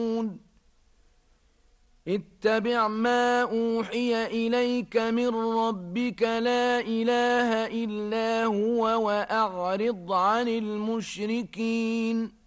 اتبع ما أوحي إليك من ربك لا إله إلا هو وأعرض عن المشركين